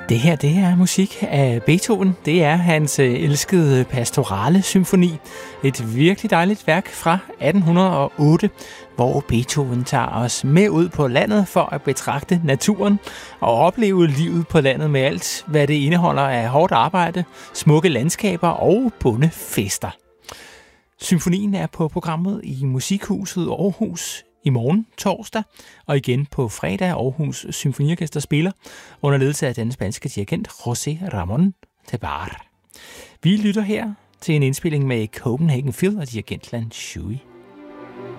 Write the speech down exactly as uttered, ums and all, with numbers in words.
Det her, det er musik af Beethoven. Det er hans elskede pastorale symfoni. Et virkelig dejligt værk fra atten hundrede og otte, hvor Beethoven tager os med ud på landet for at betragte naturen og opleve livet på landet med alt, hvad det indeholder af hårdt arbejde, smukke landskaber og bondefester. Symfonien er på programmet i Musikhuset Aarhus i morgen torsdag, og igen på fredag. Aarhus Symfoniorkester spiller under ledelse af den spanske dirigent José Ramón Tebar. Vi lytter her til en indspilling med Copenhagen Phil og dirigent Lan Shui.